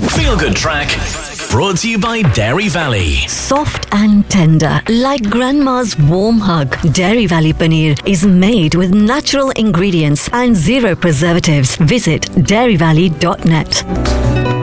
Feel Good Track. Brought to you by Dairy Valley. Soft and tender, like grandma's warm hug. Dairy Valley Paneer is made with natural ingredients and zero preservatives. Visit dairyvalley.net.